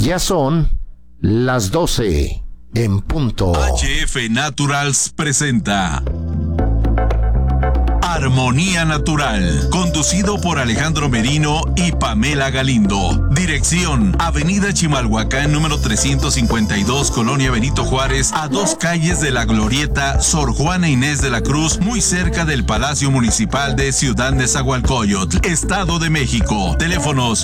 Ya son las 12 en punto. HF Naturals presenta Armonía Natural, conducido por Alejandro Merino y Pamela Galindo. Dirección: Avenida Chimalhuacán, número 352, Colonia Benito Juárez, a 2 calles de la Glorieta Sor Juana Inés de la Cruz, muy cerca del Palacio Municipal de Ciudad Nezahualcóyotl, Estado de México. Teléfonos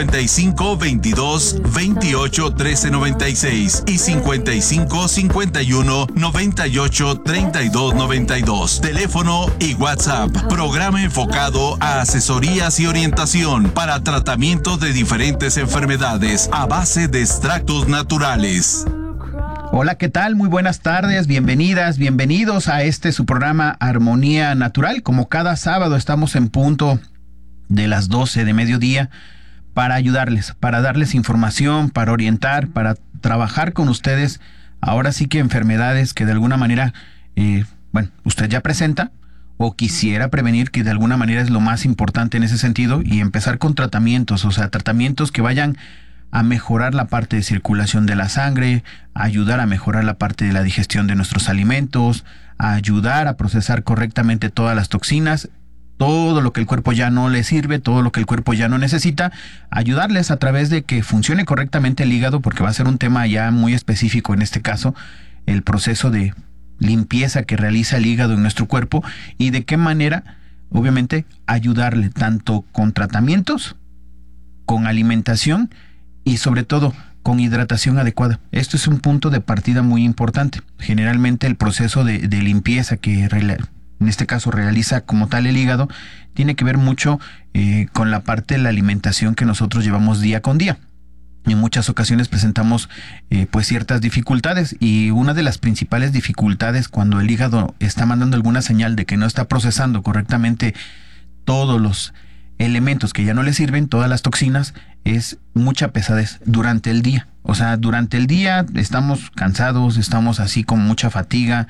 55 22 28 13 96 y 55 51 98 32 92. Teléfono y WhatsApp. Programa enfocado a asesorías y orientación para tratamientos de diferentes enfermedades a base de extractos naturales. Hola, ¿qué tal? Muy buenas tardes, bienvenidas, bienvenidos a su programa Armonía Natural. Como cada sábado estamos en punto de las 12 de mediodía para ayudarles, para darles información, para orientar, para trabajar con ustedes. Ahora sí que enfermedades que de alguna manera, usted ya presenta o quisiera prevenir, que de alguna manera es lo más importante en ese sentido, y empezar con tratamientos, o sea, tratamientos que vayan a mejorar la parte de circulación de la sangre, a ayudar a mejorar la parte de la digestión de nuestros alimentos, a ayudar a procesar correctamente todas las toxinas, todo lo que el cuerpo ya no le sirve, todo lo que el cuerpo ya no necesita, ayudarles a través de que funcione correctamente el hígado, porque va a ser un tema ya muy específico en este caso, el proceso de limpieza que realiza el hígado en nuestro cuerpo y de qué manera, obviamente, ayudarle tanto con tratamientos, con alimentación y sobre todo con hidratación adecuada. Esto es un punto de partida muy importante. Generalmente el proceso de limpieza que en este caso realiza como tal el hígado tiene que ver mucho con la parte de la alimentación que nosotros llevamos día con día. En muchas ocasiones presentamos ciertas dificultades, y una de las principales dificultades cuando el hígado está mandando alguna señal de que no está procesando correctamente todos los elementos que ya no le sirven, todas las toxinas, es mucha pesadez durante el día. O sea, durante el día estamos cansados, estamos así con mucha fatiga,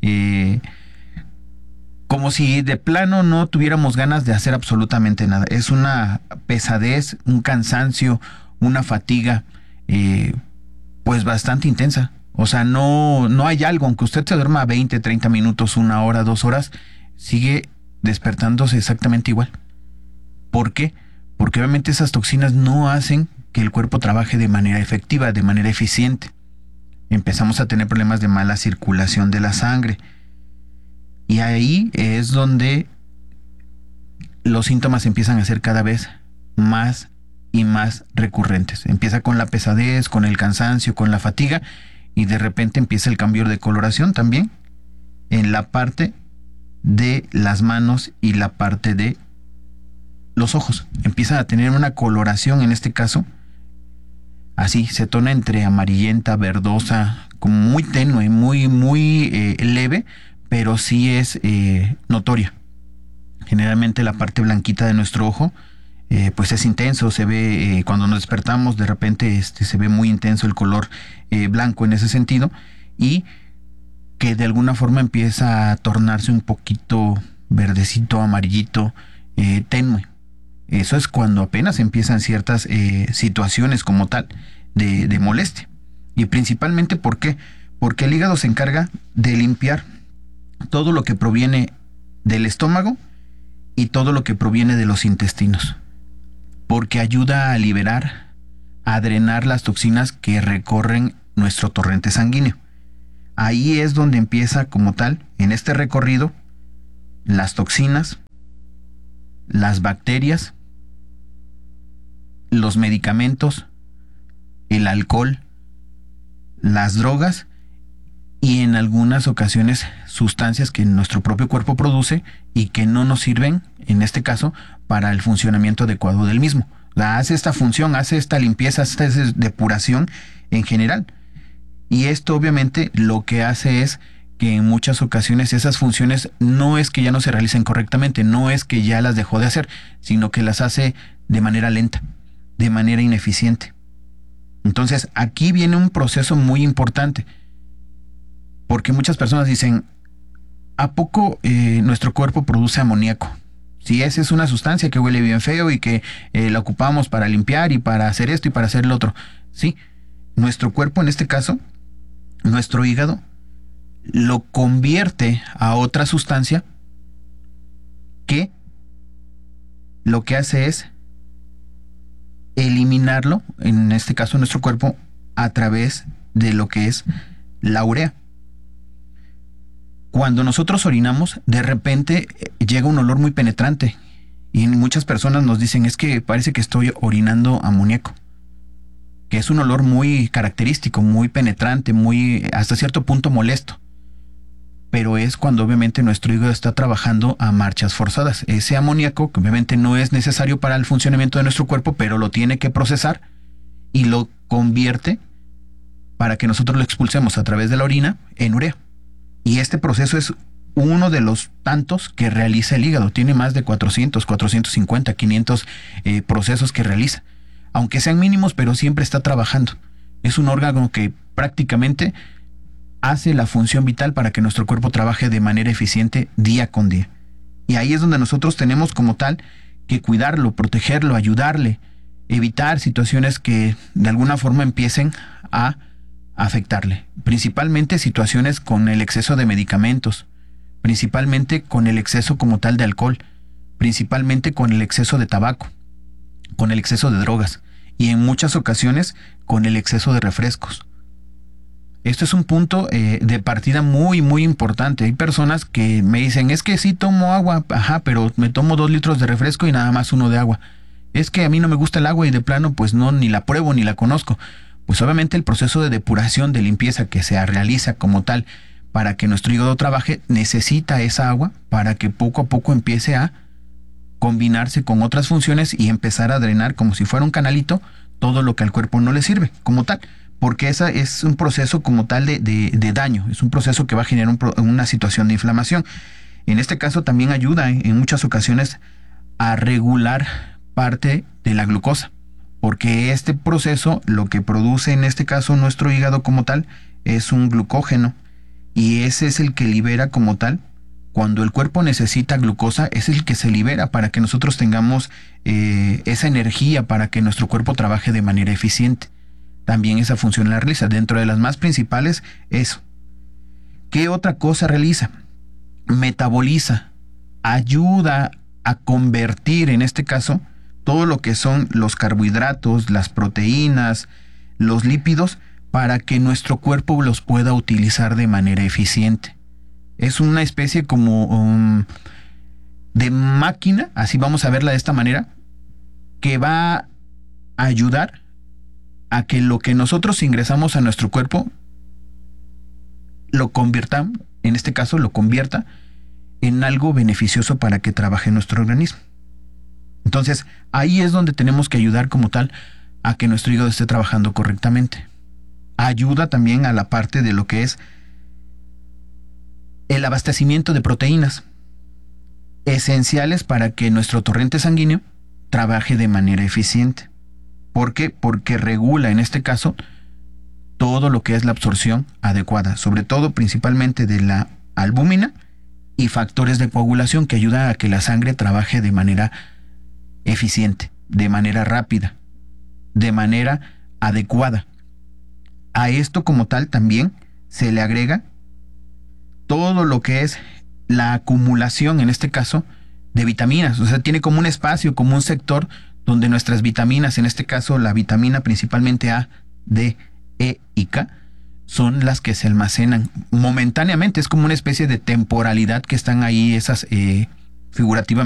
como si de plano no tuviéramos ganas de hacer absolutamente nada. Es una pesadez, un cansancio, una fatiga bastante intensa. O sea, no hay algo, aunque usted se duerma 20, 30 minutos, 1 hora, 2 horas, sigue despertándose exactamente igual. ¿Por qué? Porque obviamente esas toxinas no hacen que el cuerpo trabaje de manera efectiva, de manera eficiente. Empezamos a tener problemas de mala circulación de la sangre. Y ahí es donde los síntomas empiezan a ser cada vez más y más recurrentes. Empieza con la pesadez, con el cansancio, con la fatiga, y de repente empieza el cambio de coloración también en la parte de las manos y la parte de los ojos. Empiezan a tener una coloración, en este caso así, se torna entre amarillenta, verdosa, como muy tenue, muy leve, pero sí es notoria. Generalmente la parte blanquita de nuestro ojo es intenso, se ve cuando nos despertamos, de repente se ve muy intenso el color blanco en ese sentido, y que de alguna forma empieza a tornarse un poquito verdecito, amarillito, tenue. Eso es cuando apenas empiezan ciertas situaciones como tal de molestia. Y principalmente, ¿por qué? Porque el hígado se encarga de limpiar todo lo que proviene del estómago y todo lo que proviene de los intestinos, porque ayuda a liberar, a drenar las toxinas que recorren nuestro torrente sanguíneo. Ahí es donde empieza como tal, en este recorrido, las toxinas, las bacterias, los medicamentos, el alcohol, las drogas y en algunas ocasiones sustancias que nuestro propio cuerpo produce y que no nos sirven, en este caso, para el funcionamiento adecuado del mismo. Hace esta función, hace esta limpieza, hace esta depuración en general. Y esto obviamente lo que hace es que en muchas ocasiones esas funciones no es que ya no se realicen correctamente, no es que ya las dejó de hacer, sino que las hace de manera lenta, de manera ineficiente. Entonces aquí viene un proceso muy importante, porque muchas personas dicen, ¿a poco nuestro cuerpo produce amoníaco? Si esa es una sustancia que huele bien feo y que la ocupamos para limpiar y para hacer esto y para hacer lo otro. Sí, nuestro cuerpo, en este caso, nuestro hígado, lo convierte a otra sustancia que lo que hace es eliminarlo, en este caso nuestro cuerpo, a través de lo que es la urea. Cuando nosotros orinamos, de repente llega un olor muy penetrante y muchas personas nos dicen, es que parece que estoy orinando amoníaco, que es un olor muy característico, muy penetrante, muy hasta cierto punto molesto. Pero es cuando obviamente nuestro hígado está trabajando a marchas forzadas. Ese amoníaco, que obviamente no es necesario para el funcionamiento de nuestro cuerpo, pero lo tiene que procesar y lo convierte para que nosotros lo expulsemos a través de la orina en urea. Y este proceso es uno de los tantos que realiza el hígado. Tiene más de 400, 450, 500 procesos que realiza. Aunque sean mínimos, pero siempre está trabajando. Es un órgano que prácticamente hace la función vital para que nuestro cuerpo trabaje de manera eficiente día con día. Y ahí es donde nosotros tenemos como tal que cuidarlo, protegerlo, ayudarle, evitar situaciones que de alguna forma empiecen a afectarle. Principalmente situaciones con el exceso de medicamentos, principalmente con el exceso como tal de alcohol, principalmente con el exceso de tabaco, con el exceso de drogas y en muchas ocasiones con el exceso de refrescos. Esto es un punto de partida muy, muy importante. Hay personas que me dicen, es que sí tomo agua, pero me tomo 2 litros de refresco y nada más 1 de agua. Es que a mí no me gusta el agua y de plano pues no, ni la pruebo ni la conozco. Pues obviamente el proceso de depuración, de limpieza que se realiza como tal para que nuestro hígado trabaje, necesita esa agua para que poco a poco empiece a combinarse con otras funciones y empezar a drenar como si fuera un canalito todo lo que al cuerpo no le sirve como tal. Porque esa es un proceso como tal de daño, es un proceso que va a generar una situación de inflamación. En este caso también ayuda en muchas ocasiones a regular parte de la glucosa, porque este proceso lo que produce en este caso nuestro hígado como tal es un glucógeno, y ese es el que libera como tal. Cuando el cuerpo necesita glucosa, es el que se libera para que nosotros tengamos esa energía para que nuestro cuerpo trabaje de manera eficiente. También esa función la realiza. Dentro de las más principales, eso. ¿Qué otra cosa realiza? Metaboliza, ayuda a convertir, en este caso, todo lo que son los carbohidratos, las proteínas, los lípidos, para que nuestro cuerpo los pueda utilizar de manera eficiente. Es una especie como de máquina, así vamos a verla de esta manera, que va a ayudar a que lo que nosotros ingresamos a nuestro cuerpo lo convierta, en este caso lo convierta en algo beneficioso para que trabaje nuestro organismo. Entonces, ahí es donde tenemos que ayudar como tal a que nuestro hígado esté trabajando correctamente. Ayuda también a la parte de lo que es el abastecimiento de proteínas esenciales para que nuestro torrente sanguíneo trabaje de manera eficiente. ¿Por qué? Porque regula, en este caso, todo lo que es la absorción adecuada, sobre todo principalmente de la albúmina y factores de coagulación que ayudan a que la sangre trabaje de manera eficiente, de manera rápida, de manera adecuada. A esto como tal también se le agrega todo lo que es la acumulación, en este caso, de vitaminas. O sea, tiene como un espacio, como un sector donde nuestras vitaminas, en este caso la vitamina principalmente A, D, E y K, son las que se almacenan momentáneamente. Es como una especie de temporalidad que están ahí esas figurativamente